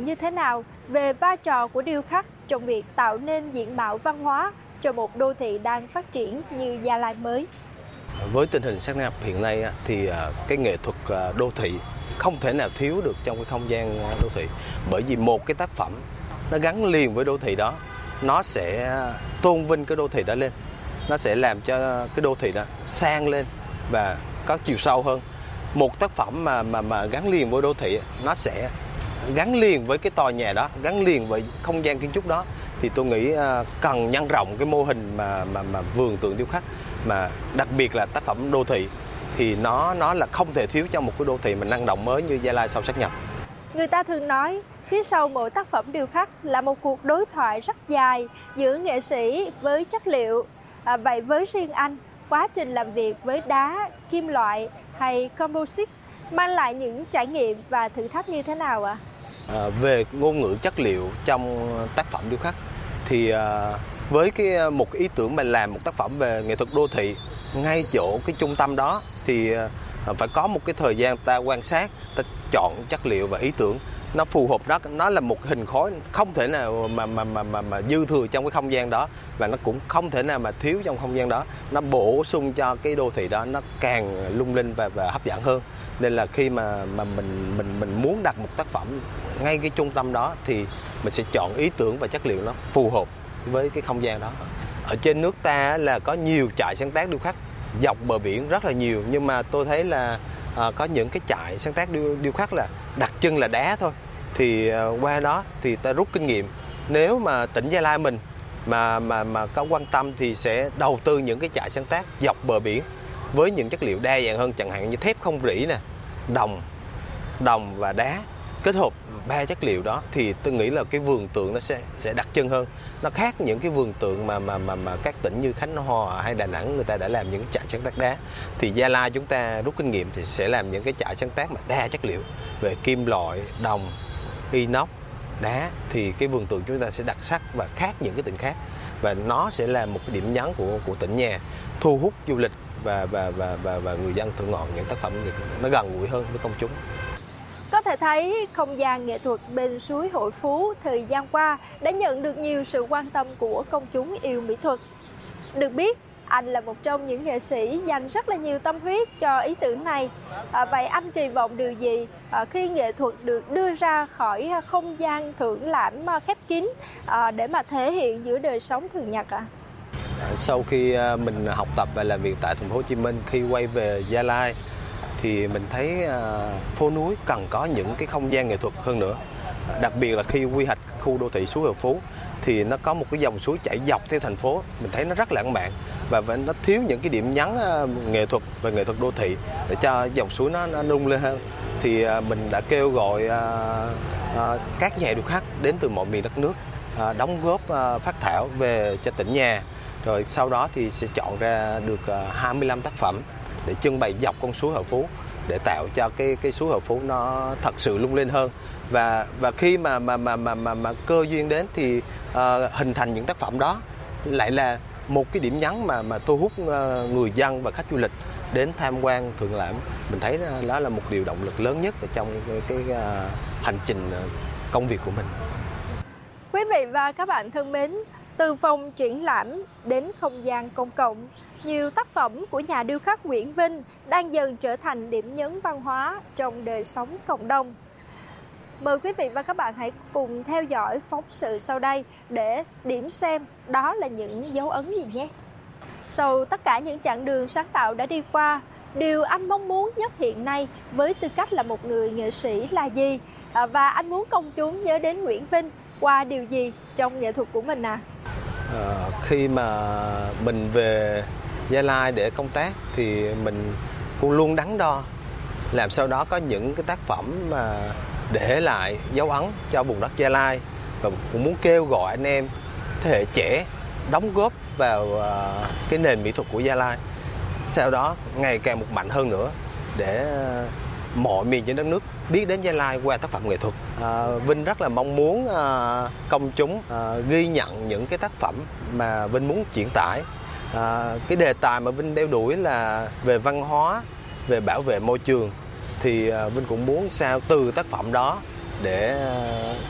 như thế nào về vai trò của điêu khắc trong việc tạo nên diện mạo văn hóa cho một đô thị đang phát triển như Gia Lai mới. Với tình hình sát nhập hiện nay thì cái nghệ thuật đô thị không thể nào thiếu được trong cái không gian đô thị, bởi vì một cái tác phẩm nó gắn liền với đô thị đó, nó sẽ tôn vinh cái đô thị đó lên, nó sẽ làm cho cái đô thị đó sang lên và có chiều sâu hơn. Một tác phẩm mà gắn liền với đô thị, nó sẽ gắn liền với cái tòa nhà đó, gắn liền với không gian kiến trúc đó, thì tôi nghĩ cần nhân rộng cái mô hình mà vườn tượng điêu khắc, mà đặc biệt là tác phẩm đô thị thì nó là không thể thiếu trong một cái đô thị mà năng động mới như Gia Lai sau sát nhập. Người ta thường nói phía sau mỗi tác phẩm điêu khắc là một cuộc đối thoại rất dài giữa nghệ sĩ với chất liệu. Vậy với riêng anh, quá trình làm việc với đá, kim loại hay composite mang lại những trải nghiệm và thử thách như thế nào ạ? Về ngôn ngữ chất liệu trong tác phẩm điêu khắc thì với một ý tưởng mà làm một tác phẩm về nghệ thuật đô thị ngay chỗ cái trung tâm đó thì phải có một cái thời gian ta quan sát, ta chọn chất liệu và ý tưởng nó phù hợp đó, nó là một hình khối không thể nào mà dư thừa trong cái không gian đó, và nó cũng không thể nào mà thiếu trong không gian đó, nó bổ sung cho cái đô thị đó nó càng lung linh và hấp dẫn hơn. Nên là khi mà mình muốn đặt một tác phẩm ngay cái trung tâm đó thì mình sẽ chọn ý tưởng và chất liệu nó phù hợp với cái không gian đó. Ở trên nước ta là có nhiều trại sáng tác điêu khắc dọc bờ biển rất là nhiều, nhưng mà tôi thấy là có những cái trại sáng tác điêu khắc là đặc trưng là đá thôi. Thì qua đó thì ta rút kinh nghiệm, nếu mà tỉnh Gia Lai mình mà có quan tâm thì sẽ đầu tư những cái trại sáng tác dọc bờ biển với những chất liệu đa dạng hơn, chẳng hạn như thép không rỉ nè, đồng và đá, kết hợp ba chất liệu đó thì tôi nghĩ là cái vườn tượng nó sẽ đặc trưng hơn. Nó khác những cái vườn tượng mà các tỉnh như Khánh Hòa hay Đà Nẵng người ta đã làm những trại sáng tác đá. Thì Gia Lai chúng ta rút kinh nghiệm thì sẽ làm những cái trại sáng tác mà đa chất liệu về kim loại, đồng, inox, đá, thì cái vườn tượng chúng ta sẽ đặc sắc và khác những cái tỉnh khác, và nó sẽ là một cái điểm nhấn của tỉnh nhà, thu hút du lịch và người dân thưởng ngoạn những tác phẩm nó gần gũi hơn với công chúng. Có thể thấy không gian nghệ thuật bên suối Hội Phú thời gian qua đã nhận được nhiều sự quan tâm của công chúng yêu mỹ thuật. Được biết, anh là một trong những nghệ sĩ dành rất là nhiều tâm huyết cho ý tưởng này. Vậy anh kỳ vọng điều gì khi nghệ thuật được đưa ra khỏi không gian thưởng lãm khép kín để mà thể hiện giữa đời sống thường nhật ạ? Sau khi mình học tập và làm việc tại thành phố Hồ Chí Minh, khi quay về Gia Lai thì mình thấy phố núi cần có những cái không gian nghệ thuật hơn nữa. Đặc biệt là khi quy hoạch khu đô thị suối Hội Phú thì nó có một cái dòng suối chảy dọc theo thành phố, mình thấy nó rất lãng mạn và nó thiếu những cái điểm nhấn nghệ thuật và nghệ thuật đô thị để cho dòng suối nó lung lên hơn. Thì mình đã kêu gọi các nhà điêu khắc đến từ mọi miền đất nước đóng góp phác thảo về cho tỉnh nhà, rồi sau đó thì sẽ chọn ra được 25 tác phẩm để trưng bày dọc con suối Hội Phú để tạo cho cái suối Hội Phú nó thật sự lung linh hơn. Và khi mà cơ duyên đến thì hình thành những tác phẩm đó lại là một cái điểm nhấn mà thu hút người dân và khách du lịch đến tham quan thưởng lãm. Mình thấy đó là một điều động lực lớn nhất ở trong cái hành trình công việc của mình. Quý vị và các bạn thân mến, từ phòng triển lãm đến không gian công cộng, nhiều tác phẩm của nhà điêu khắc Nguyễn Vinh đang dần trở thành điểm nhấn văn hóa trong đời sống cộng đồng. Mời quý vị và các bạn hãy cùng theo dõi phóng sự sau đây để điểm xem đó là những dấu ấn gì nhé. Sau tất cả những chặng đường sáng tạo đã đi qua, điều anh mong muốn nhất hiện nay với tư cách là một người nghệ sĩ là gì? Và anh muốn công chúng nhớ đến Nguyễn Vinh qua điều gì trong nghệ thuật của mình à? Khi mà mình về Gia Lai để công tác thì mình cũng luôn đắn đo làm sao đó có những cái tác phẩm mà để lại dấu ấn cho vùng đất Gia Lai, và cũng muốn kêu gọi anh em thế hệ trẻ đóng góp vào cái nền mỹ thuật của Gia Lai, sau đó ngày càng một mạnh hơn nữa để mọi miền trên đất nước biết đến Gia Lai qua tác phẩm nghệ thuật. Vinh rất là mong muốn công chúng ghi nhận những cái tác phẩm mà Vinh muốn chuyển tải. Cái đề tài mà Vinh đeo đuổi là về văn hóa, về bảo vệ môi trường, thì Vinh cũng muốn sao từ tác phẩm đó để